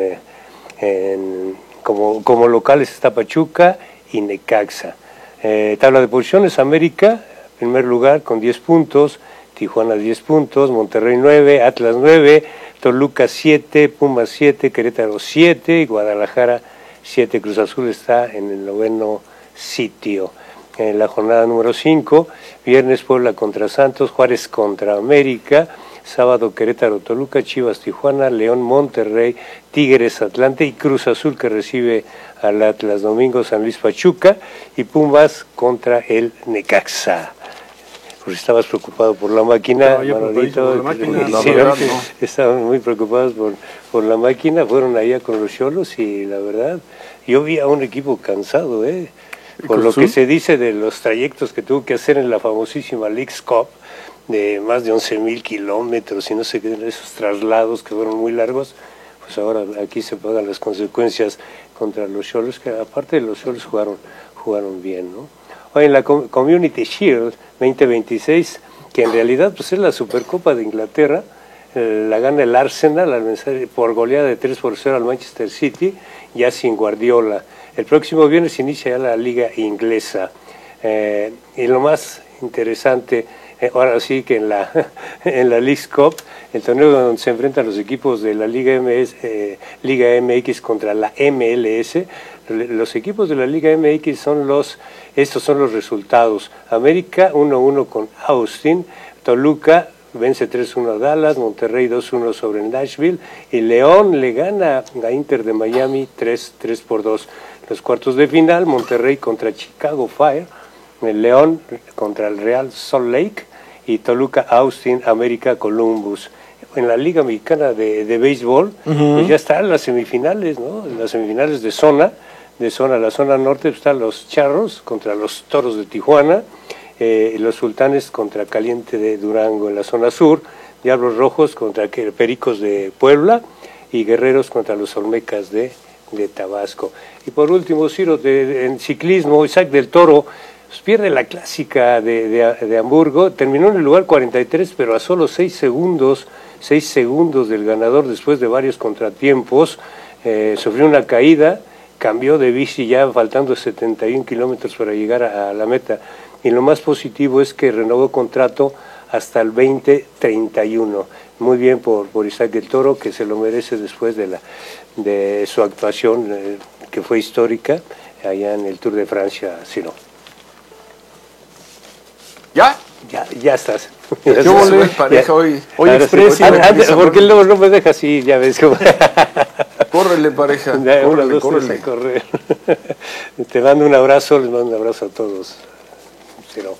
como locales está Pachuca y Necaxa. Tabla de posiciones: América primer lugar con 10 puntos, Tijuana 10 puntos, Monterrey 9, Atlas 9, Toluca 7, Pumas 7, Querétaro 7 y Guadalajara 7. Cruz Azul está en el 9º sitio. En la jornada número 5, viernes Puebla contra Santos, Juárez contra América, sábado Querétaro, Toluca, Chivas, Tijuana, León, Monterrey, Tigres, Atlante y Cruz Azul que recibe al Atlas. Domingo San Luis, Pachuca y Pumas contra el Necaxa. Pues estabas preocupado por la máquina, Manolito. Estaban muy preocupados por la máquina, fueron allá con los Xolos y la verdad, yo vi a un equipo cansado, por lo que se dice de los trayectos que tuvo que hacer en la famosísima Leagues Cup, de más de 11,000 kilómetros y no sé qué, esos traslados que fueron muy largos, pues ahora aquí se pagan las consecuencias contra los Xolos, que aparte de los Xolos jugaron bien, ¿no? Hoy en la Community Shield 2026, que en realidad pues es la Supercopa de Inglaterra, la gana el Arsenal por goleada de 3-0 al Manchester City, ya sin Guardiola. El próximo viernes inicia ya la liga inglesa. Y lo más interesante, ahora sí que en la Leagues Cup, el torneo donde se enfrentan los equipos de la Liga MX contra la MLS, los equipos de la Liga MX estos son los resultados. América 1-1 con Austin, Toluca vence 3-1 a Dallas, Monterrey 2-1 sobre Nashville y León le gana a Inter de Miami 3-2. Los cuartos de final, Monterrey contra Chicago Fire, el León contra el Real Salt Lake y Toluca, Austin, América, Columbus. En la Liga Mexicana de Béisbol, pues ya están las semifinales, ¿no? Las semifinales de zona, la zona norte están los Charros contra los Toros de Tijuana, los Sultanes contra Caliente de Durango. En la zona sur, Diablos Rojos contra Pericos de Puebla y Guerreros contra los Olmecas de Tabasco. Y por último, Ciro, en ciclismo, Isaac del Toro pues pierde la clásica de Hamburgo, terminó en el lugar 43, pero a solo 6 segundos del ganador después de varios contratiempos. Sufrió una caída, cambió de bici ya faltando 71 kilómetros para llegar a la meta y lo más positivo es que renovó contrato hasta el 2031. Muy bien por Isaac del Toro, que se lo merece después de su actuación que fue histórica allá en el Tour de Francia, Ciro. ¿Ya? Ya estás. Yo volví pareja hoy. Hoy expreso. Porque luego no me deja así, ya ves cómo. Córrele, pareja. Córrele. Correr. Te mando un abrazo, les mando un abrazo a todos. Ciro.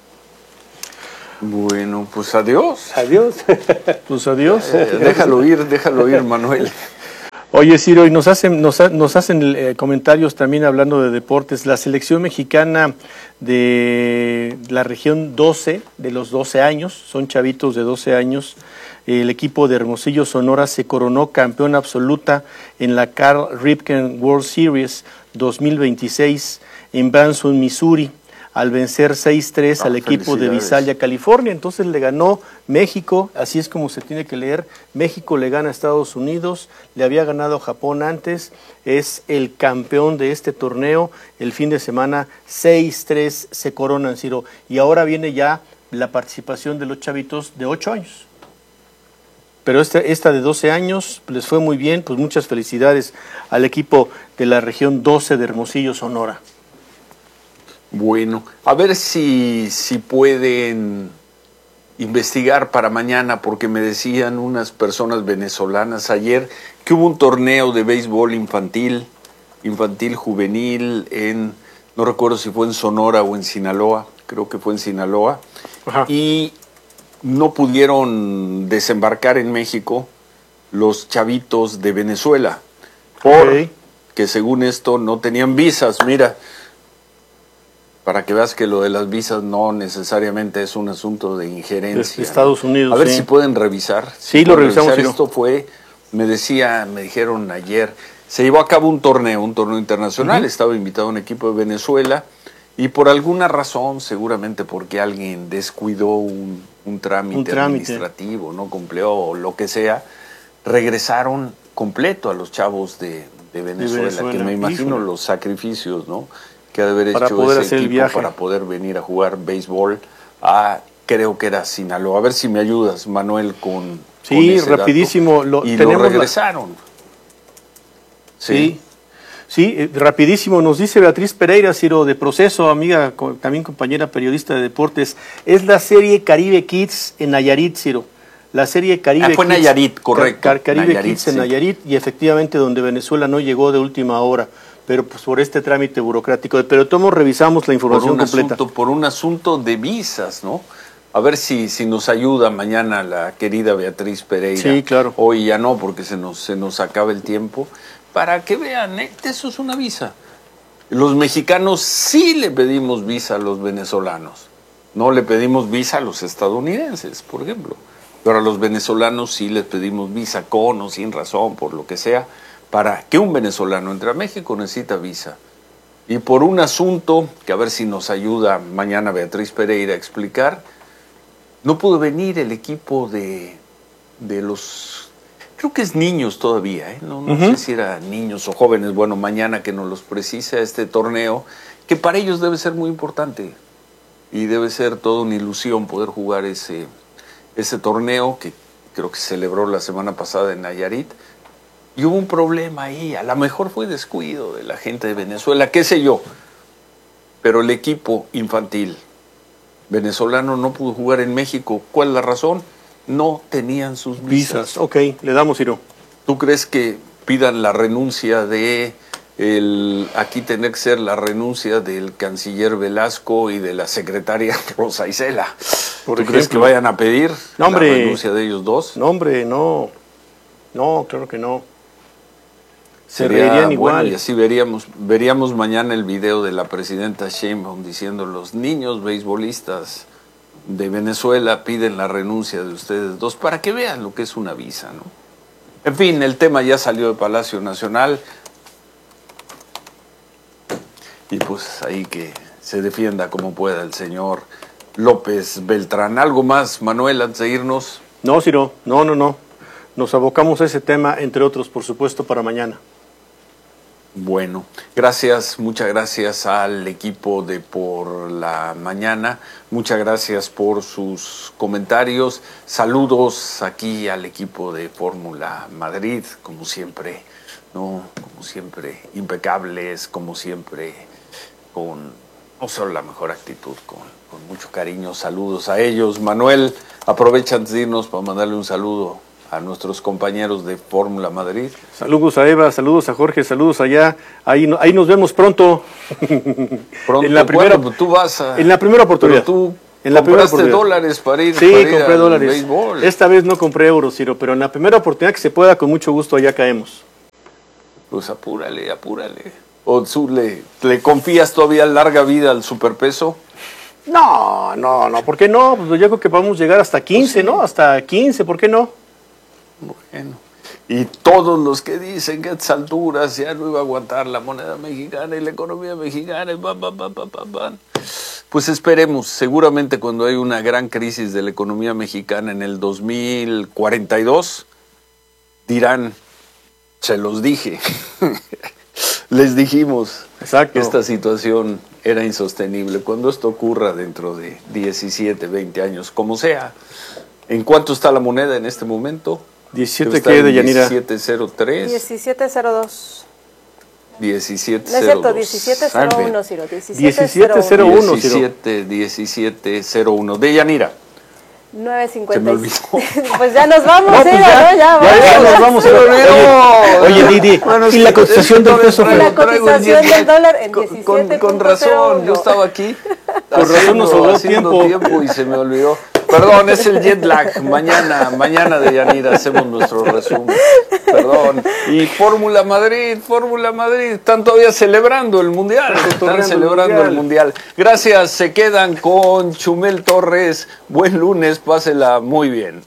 Bueno, pues adiós. Adiós. Pues adiós. Déjalo ir, Manuel. Oye, Ciro, y nos hacen comentarios también hablando de deportes. La selección mexicana de la región 12, de los 12 años, son chavitos de 12 años, el equipo de Hermosillo, Sonora, se coronó campeón absoluta en la Carl Ripken World Series 2026 en Branson, Missouri, al vencer 6-3 al equipo de Visalia, California. Entonces le ganó México, así es como se tiene que leer. México le gana a Estados Unidos, le había ganado a Japón antes, es el campeón de este torneo. El fin de semana 6-3 se coronan, Ciro. Y ahora viene ya la participación de los chavitos de 8 años. Pero esta de 12 años les fue muy bien, pues muchas felicidades al equipo de la región 12 de Hermosillo, Sonora. Bueno, a ver si pueden investigar para mañana, porque me decían unas personas venezolanas ayer que hubo un torneo de béisbol infantil juvenil no recuerdo si fue en Sonora o en Sinaloa, creo que fue en Sinaloa. Ajá. Y no pudieron desembarcar en México los chavitos de Venezuela, porque según esto no tenían visas. Mira, para que veas que lo de las visas no necesariamente es un asunto de injerencia. De Estados Unidos. A ver si pueden revisar. Sí, lo revisamos. Esto fue, me dijeron ayer, se llevó a cabo un torneo internacional, estaba invitado un equipo de Venezuela, y por alguna razón, seguramente porque alguien descuidó un trámite administrativo, no cumplió o lo que sea, regresaron completo a los chavos de Venezuela, que me imagino los sacrificios, ¿no?, que ha de haber hecho ese equipo para poder venir a jugar béisbol a, creo que era Sinaloa. A ver si me ayudas, Manuel, con ese rapidísimo. Dato. Y lo regresaron. Sí, rapidísimo. Nos dice Beatriz Pereira, Ciro, de Proceso, amiga, también compañera periodista de deportes. Es la serie Caribe Kids en Nayarit, Ciro. La serie Caribe fue Kids. Nayarit, correcto. Caribe Nayarit, Kids en Nayarit, y efectivamente donde Venezuela no llegó de última hora, pero pues por este trámite burocrático. Pero todos revisamos la información completa. Por un asunto de visas, ¿no? A ver si nos ayuda mañana la querida Beatriz Pereira. Sí, claro. Hoy ya no, porque se nos acaba el tiempo. Para que vean, eso es una visa. Los mexicanos sí le pedimos visa a los venezolanos. No le pedimos visa a los estadounidenses, por ejemplo. Pero a los venezolanos sí les pedimos visa, con o sin razón, por lo que sea. Para que un venezolano entre a México necesita visa. Y por un asunto que a ver si nos ayuda mañana Beatriz Pereira a explicar, no pudo venir el equipo de los, creo que es niños todavía, no sé si eran niños o jóvenes. Bueno, mañana que nos los precisa este torneo, que para ellos debe ser muy importante. Y debe ser toda una ilusión poder jugar ese torneo que creo que se celebró la semana pasada en Nayarit. Y hubo un problema ahí, a lo mejor fue descuido de la gente de Venezuela, qué sé yo. Pero el equipo infantil venezolano no pudo jugar en México. ¿Cuál es la razón? No tenían sus visas. Ok, le damos, Ciro. ¿Tú crees que pidan la renuncia aquí tendría que ser la renuncia del canciller Velasco y de la secretaria Rosa Isela? ¿Tú crees que vayan a pedir la renuncia de ellos dos? No, hombre, no. No, claro que no. Se reirían igual. Bueno, y así veríamos mañana el video de la presidenta Sheinbaum diciendo: los niños beisbolistas de Venezuela piden la renuncia de ustedes dos, para que vean lo que es una visa, ¿no? En fin, el tema ya salió de Palacio Nacional y pues ahí que se defienda como pueda el señor López Beltrán. ¿Algo más, Manuel, antes de irnos? No, Ciro, no. Nos abocamos a ese tema, entre otros, por supuesto, para mañana. Bueno, gracias, muchas gracias al equipo de Por la Mañana, muchas gracias por sus comentarios, saludos aquí al equipo de Fórmula Madrid, como siempre, ¿no? Como siempre, impecables, como siempre, con no solo la mejor actitud, con mucho cariño, saludos a ellos. Manuel, aprovecha antes de irnos para mandarle un saludo a nuestros compañeros de Fórmula Madrid. Saludos a Eva, saludos a Jorge, saludos allá. Ahí nos vemos pronto. Pronto, en la primera, bueno, tú vas a... En la primera oportunidad. Pero tú en la primera oportunidad. dólares para ir, sí, para ir compré al dólares. béisbol. Esta vez no compré euros, Ciro, pero en la primera oportunidad que se pueda, con mucho gusto allá caemos. Pues apúrale. ¿O tú le confías todavía larga vida al superpeso? No, ¿por qué no? Pues yo creo que vamos a llegar hasta 15, pues sí. ¿No? Hasta 15, ¿por qué no? Bueno, y todos los que dicen que a estas alturas ya no iba a aguantar la moneda mexicana y la economía mexicana, pues esperemos, seguramente cuando hay una gran crisis de la economía mexicana en el 2042, dirán, se los dije, les dijimos. Exacto. Que esta situación era insostenible. Cuando esto ocurra dentro de 17, 20 años, como sea, ¿en cuánto está la moneda en este momento? 17 que de Yanira. 1703. 1702. 1702. No es cierto, 1701, Ciro. 1701, Ciro. 1701. De Yanira. 9.56. Se me olvidó. Pues ya nos vamos, no, pues ya nos vamos. Oye, Didi, bueno, ¿y la cotización del peso? Y la cotización del dólar en 17. Con razón, yo estaba aquí. Con razón nos sobró tiempo y se me olvidó. Perdón, es el jet lag. Mañana de Yanira hacemos nuestro resumen. Perdón. Y Fórmula Madrid. Están todavía celebrando el Mundial. Están celebrando el Mundial. Gracias, se quedan con Chumel Torres. Buen lunes, pásela muy bien.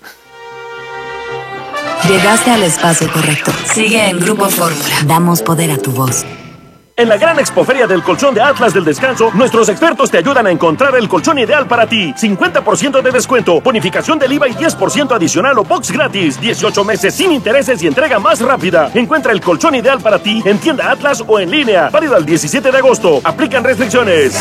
Llegaste al espacio correcto. Sigue en Grupo Fórmula. Damos poder a tu voz. En la gran expoferia del colchón de Atlas del Descanso, nuestros expertos te ayudan a encontrar el colchón ideal para ti. 50% de descuento, bonificación del IVA y 10% adicional o box gratis. 18 meses sin intereses y entrega más rápida. Encuentra el colchón ideal para ti en tienda Atlas o en línea. Válido al 17 de agosto. Aplican restricciones.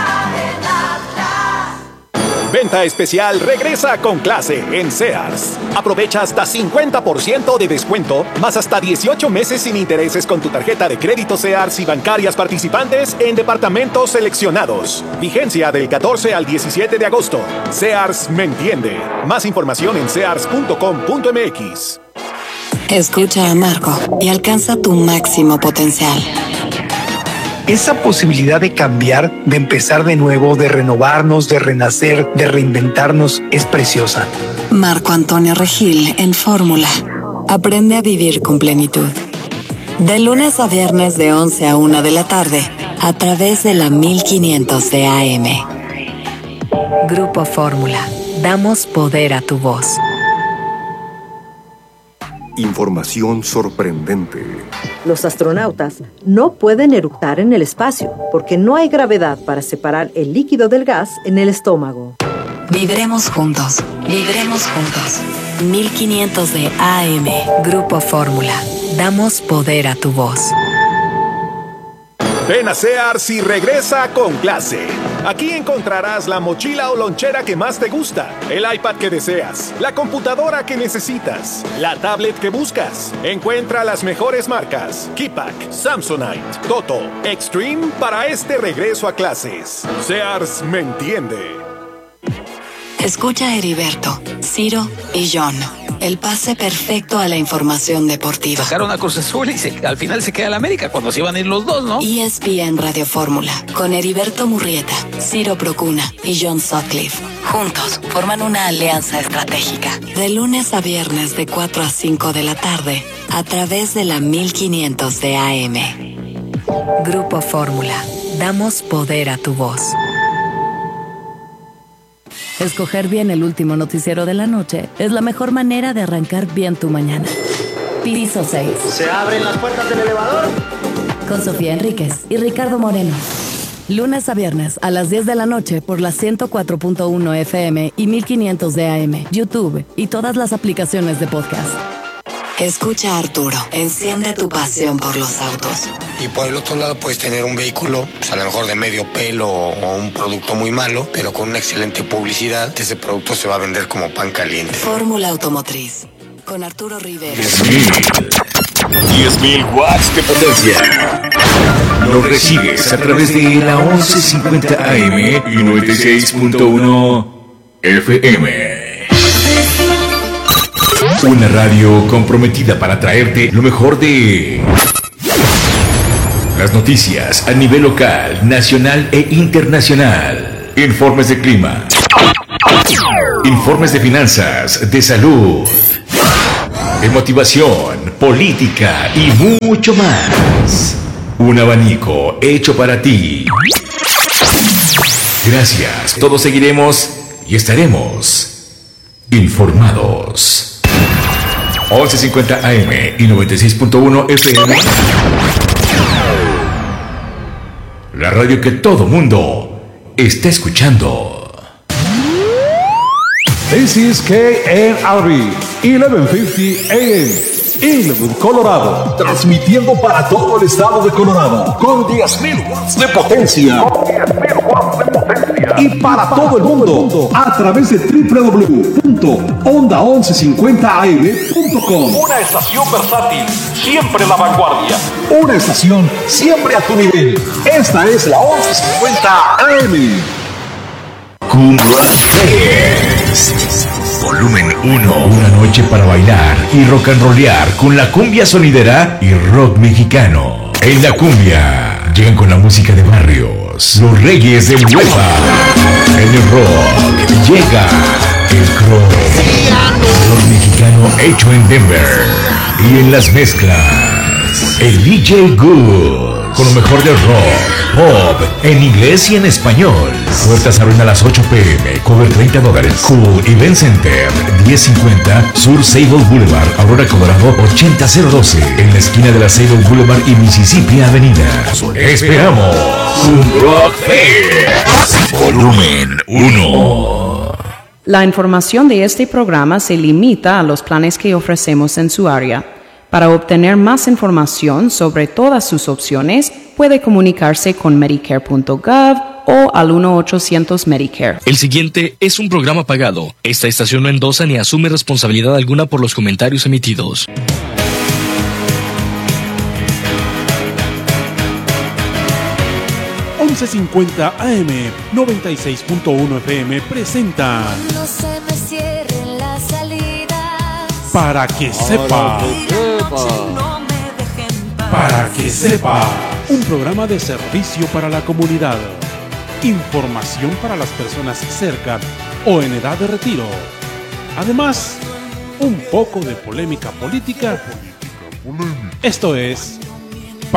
Venta especial regresa con clase en Sears. Aprovecha hasta 50% de descuento, más hasta 18 meses sin intereses con tu tarjeta de crédito Sears y bancarias participantes en departamentos seleccionados. Vigencia del 14 al 17 de agosto. Sears me entiende. Más información en sears.com.mx. Escucha a Marco y alcanza tu máximo potencial. Esa posibilidad de cambiar, de empezar de nuevo, de renovarnos, de renacer, de reinventarnos, es preciosa. Marco Antonio Regil en Fórmula. Aprende a vivir con plenitud. De lunes a viernes de 11 a 1 de la tarde, a través de la 1500 de AM. Grupo Fórmula. Damos poder a tu voz. Información sorprendente. Los astronautas no pueden eructar en el espacio porque no hay gravedad para separar el líquido del gas en el estómago. Vibremos juntos. Vibremos juntos. 1500 de AM. Grupo Fórmula. Damos poder a tu voz. Ven a Sears y regresa con clase. Aquí encontrarás la mochila o lonchera que más te gusta, el iPad que deseas, la computadora que necesitas, la tablet que buscas. Encuentra las mejores marcas: Keypack, Samsonite, Toto, Extreme para este regreso a clases. Sears me entiende. Escucha a Heriberto, Ciro y John. El pase perfecto a la información deportiva. Sacaron a Cruz Azul y al final se queda la América cuando se iban a ir los dos, ¿no? ESPN Radio Fórmula, con Heriberto Murrieta, Ciro Procuna y John Sutcliffe. Juntos forman una alianza estratégica. De lunes a viernes de 4 a 5 de la tarde, a través de la 1500 de AM. Grupo Fórmula. Damos poder a tu voz. Escoger bien el último noticiero de la noche es la mejor manera de arrancar bien tu mañana. Piso 6. ¿Se abren las puertas del elevador? Con Sofía Enríquez y Ricardo Moreno. Lunes a viernes a las 10 de la noche por la 104.1 FM y 1500 de AM, YouTube y todas las aplicaciones de podcast. Escucha a Arturo, enciende tu pasión por los autos. Y por el otro lado puedes tener un vehículo, pues a lo mejor de medio pelo o un producto muy malo, pero con una excelente publicidad, ese producto se va a vender como pan caliente. Fórmula Automotriz, con Arturo Rivera. 10.000 watts de potencia. Lo recibes a través de la 1150 AM y 96.1 FM. Una radio comprometida para traerte lo mejor de las noticias a nivel local, nacional e internacional. Informes de clima, informes de finanzas, de salud, de motivación, política y mucho más. Un abanico hecho para ti. Gracias, todos seguiremos y estaremos informados. 1150 AM y 96.1 FM. La radio que todo mundo está escuchando. This is KNRB 1150 AM. Inwood, Colorado, transmitiendo para todo el estado de Colorado con 10.000 watts de potencia. Y para todo el mundo a través de www.onda1150am.com. Una estación versátil, siempre la vanguardia. Una estación siempre a tu nivel. Esta es la 1150 AM. Cumbia Fest. Volumen 1. Una noche para bailar y rock and rollear con la cumbia sonidera y rock mexicano. En la cumbia llegan con la música de barrios, los reyes del huepa. En el rock llega el rock mexicano hecho en Denver. Y en las mezclas, el DJ Good. Con lo mejor del rock, pop, en inglés y en español. Puertas abren a las 8 p.m. Cover $30. Cool Event Center, 1050 Sur Sable Boulevard, Aurora, Colorado, 80012. En la esquina de la Sable Boulevard y Mississippi Avenida. Esperamos un Rock Fest. Volumen 1. La información de este programa se limita a los planes que ofrecemos en su área. Para obtener más información sobre todas sus opciones, puede comunicarse con Medicare.gov o al 1-800-Medicare. El siguiente es un programa pagado. Esta estación no endosa ni asume responsabilidad alguna por los comentarios emitidos. .1150 AM, 96.1 FM presenta No se me cierren las salidas. Para que sepa. Para que sepa. Un programa de servicio para la comunidad. Información para las personas cerca o en edad de retiro. Además, un poco de polémica política. Esto es